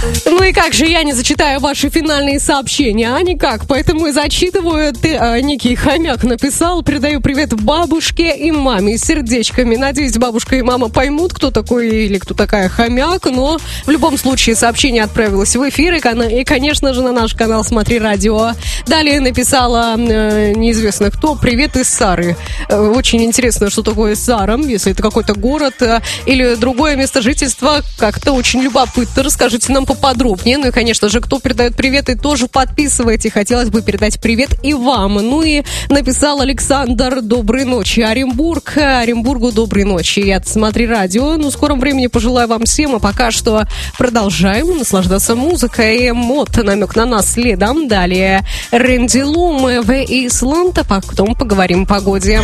Ну и как же я не зачитаю ваши финальные сообщения, а никак, поэтому и зачитываю. Некий хомяк написал: передаю привет бабушке и маме с сердечками. Надеюсь, бабушка и мама поймут, кто такой или кто такая хомяк, но в любом случае сообщение отправилось в эфир и, конечно же, на наш канал «Смотри радио». Далее написала неизвестно кто: привет из Сары. Очень интересно, что такое Сара, если это какой-то город или другое место жительства, как-то очень любопытно. Расскажите нам поподробнее. Ну и, конечно же, кто передает приветы, тоже подписывайте. Хотелось бы передать привет и вам. Ну и написал Александр: доброй ночи, Оренбург. Оренбургу доброй ночи. Я «Смотри радио». Ну, в скором времени пожелаю вам всем, а пока что продолжаем наслаждаться музыкой. Мод, намек на нас следом. Далее Рэнди Лум, The Island, а потом поговорим о погоде.